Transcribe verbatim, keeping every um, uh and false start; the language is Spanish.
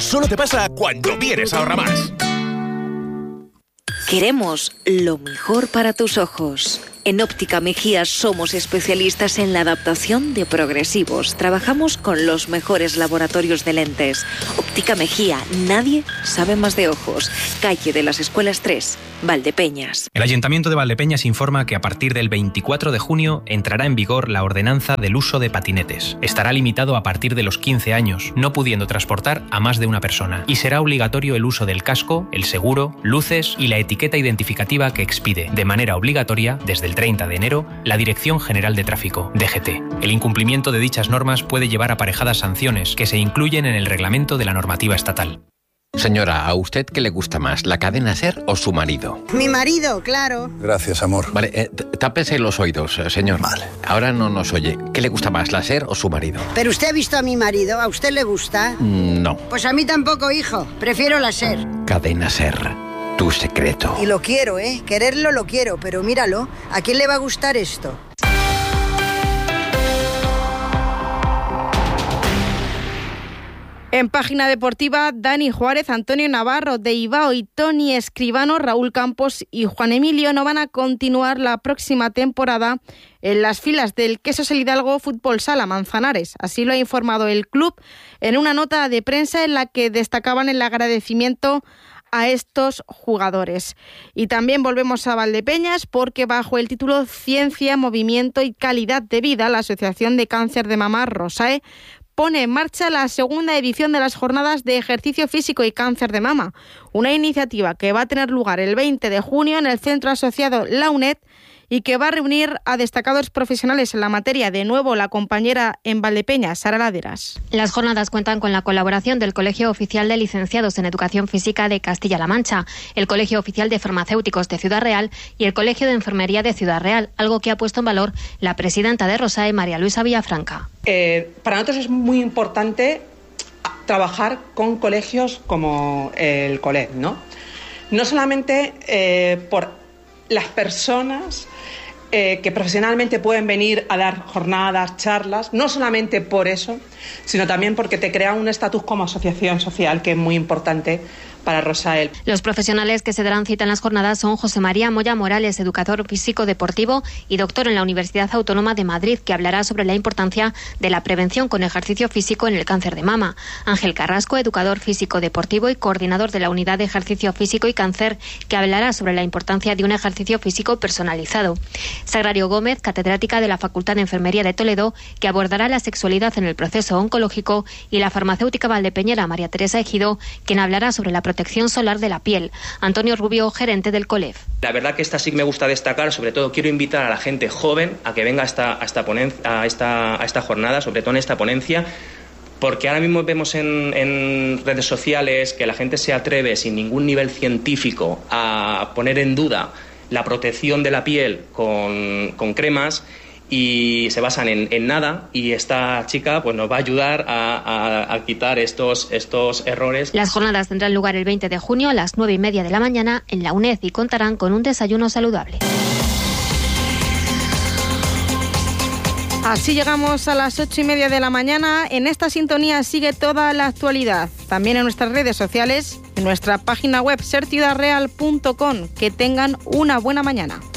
solo te pasa cuando vienes a Ahorramás. Queremos lo mejor para tus ojos. En Óptica Mejías somos especialistas en la adaptación de progresivos. Trabajamos con los mejores laboratorios de lentes. Óptica Mejía, nadie sabe más de ojos. Calle de las Escuelas tres, Valdepeñas. El Ayuntamiento de Valdepeñas informa que a partir del veinticuatro de junio entrará en vigor la ordenanza del uso de patinetes. Estará limitado a partir de los quince años, no pudiendo transportar a más de una persona. Y será obligatorio el uso del casco, el seguro, luces y la etiqueta identificativa que expide, de manera obligatoria, desde el treinta de enero, la Dirección General de Tráfico, D G T. El incumplimiento de dichas normas puede llevar aparejadas sanciones que se incluyen en el reglamento de la normativa estatal. Señora, ¿a usted qué le gusta más, la cadena SER o su marido? Mi marido, claro. Gracias, amor. Vale, eh, tápese los oídos, señor. Vale. Ahora no nos oye. ¿Qué le gusta más, la SER o su marido? Pero usted ha visto a mi marido, ¿a usted le gusta? Mm, no. Pues a mí tampoco, hijo. Prefiero la SER. Cadena SER. Tu secreto. Y lo quiero, ¿eh? Quererlo lo quiero, pero míralo. ¿A quién le va a gustar esto? En página deportiva, Dani Juárez, Antonio Navarro, Deibao y Tony Escribano, Raúl Campos y Juan Emilio no van a continuar la próxima temporada en las filas del Quesos El Hidalgo Fútbol Sala Manzanares. Así lo ha informado el club en una nota de prensa en la que destacaban el agradecimiento a estos jugadores. Y también volvemos a Valdepeñas porque bajo el título Ciencia, Movimiento y Calidad de Vida, la Asociación de Cáncer de Mama Rosae pone en marcha la segunda edición de las jornadas de ejercicio físico y cáncer de mama, una iniciativa que va a tener lugar el veinte de junio en el centro asociado La UNED y que va a reunir a destacados profesionales en la materia. De nuevo, la compañera en Valdepeñas, Sara Laderas. Las jornadas cuentan con la colaboración del Colegio Oficial de Licenciados en Educación Física de Castilla-La Mancha, el Colegio Oficial de Farmacéuticos de Ciudad Real y el Colegio de Enfermería de Ciudad Real, algo que ha puesto en valor la presidenta de Rosae, María Luisa Villafranca. Eh, para nosotros es muy importante trabajar con colegios como el COLED, ¿no? No solamente eh, por las personas eh, que profesionalmente pueden venir a dar jornadas, charlas, no solamente por eso, sino también porque te crea un estatus como asociación social que es muy importante para Rosae. Los profesionales que se darán cita en las jornadas son José María Moya Morales, educador físico deportivo y doctor en la Universidad Autónoma de Madrid, que hablará sobre la importancia de la prevención con ejercicio físico en el cáncer de mama. Ángel Carrasco, educador físico deportivo y coordinador de la Unidad de Ejercicio Físico y Cáncer, que hablará sobre la importancia de un ejercicio físico personalizado. Sagrario Gómez, catedrática de la Facultad de Enfermería de Toledo, que abordará la sexualidad en el proceso oncológico, y la farmacéutica valdepeñera María Teresa Ejido, quien hablará sobre la protección solar de la piel. Antonio Rubio, gerente del COLEF. La verdad que esta sí me gusta destacar, sobre todo quiero invitar a la gente joven a que venga a esta, a esta, ponencia, a esta, a esta jornada, sobre todo en esta ponencia, porque ahora mismo vemos en, en redes sociales que la gente se atreve sin ningún nivel científico a poner en duda la protección de la piel con, con cremas, y se basan en, en nada, y esta chica pues nos va a ayudar a, a, a quitar estos, estos errores. Las jornadas tendrán lugar el veinte de junio a las nueve y media de la mañana en la UNED y contarán con un desayuno saludable. Así llegamos a las ocho y media de la mañana. En esta sintonía sigue toda la actualidad, también en nuestras redes sociales, en nuestra página web ser ciudad real punto com. Que tengan una buena mañana.